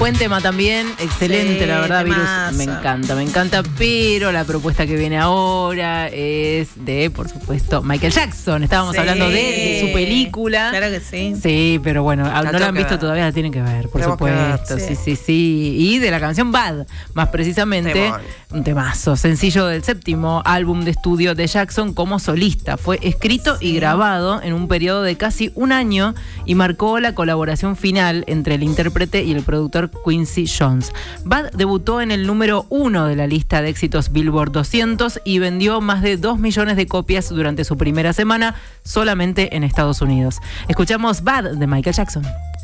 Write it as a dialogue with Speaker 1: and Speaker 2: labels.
Speaker 1: Buen tema también, excelente,
Speaker 2: Sí,
Speaker 1: la verdad,
Speaker 2: temazo.
Speaker 1: Virus, me encanta, pero la propuesta que viene ahora es de, por supuesto, Michael Jackson. Estábamos
Speaker 2: Sí.
Speaker 1: hablando de su película.
Speaker 2: Claro que sí.
Speaker 1: Sí, pero bueno, no la
Speaker 3: tengo
Speaker 1: han
Speaker 3: que
Speaker 1: visto
Speaker 3: ver.
Speaker 1: todavía, la tienen que ver, por
Speaker 3: Tenemos que ver,
Speaker 1: supuesto.
Speaker 2: sí.
Speaker 1: Sí. Y de la canción Bad, más precisamente,
Speaker 3: Temón.
Speaker 1: un temazo, sencillo del séptimo álbum de estudio de Jackson como solista. Fue escrito y grabado en un periodo de casi un año y marcó la colaboración final entre el intérprete y el productor Quincy Jones. Bad debutó en el número 1 de la lista de éxitos Billboard 200 y vendió más de 2 millones de copias durante su primera semana solamente en Estados Unidos. Escuchamos Bad de Michael Jackson.